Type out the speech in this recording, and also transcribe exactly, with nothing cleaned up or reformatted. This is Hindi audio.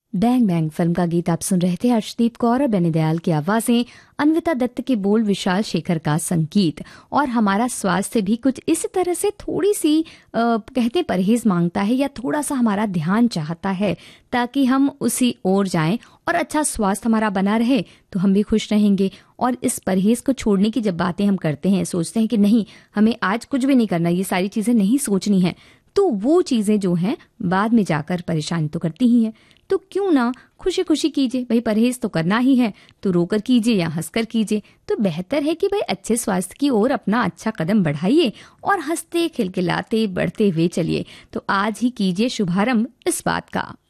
बैंग बैंग फिल्म का गीत आप सुन रहे थे। अर्शदीप कौर और बेनी दयाल की आवाजें, अन्विता दत्त के बोल, विशाल शेखर का संगीत। और हमारा स्वास्थ्य भी कुछ इस तरह से थोड़ी सी आ, कहते परहेज मांगता है या थोड़ा सा हमारा ध्यान चाहता है ताकि हम उसी ओर जाएं और अच्छा स्वास्थ्य हमारा बना रहे तो हम भी खुश रहेंगे। और इस परहेज को छोड़ने की जब बातें हम करते हैं, सोचते हैं कि नहीं हमें आज कुछ भी नहीं करना, ये सारी चीजें नहीं सोचनी है, तो वो चीजें जो हैं बाद में जाकर परेशानी तो करती ही हैं। तो क्यों ना खुशी खुशी कीजिए, भाई परहेज तो करना ही है तो रोकर कीजिए या हंसकर कीजिए। तो बेहतर है कि भाई अच्छे स्वास्थ्य की ओर अपना अच्छा कदम बढ़ाइए और हंसते खिलखिलाते बढ़ते हुए चलिए। तो आज ही कीजिए शुभारंभ इस बात का।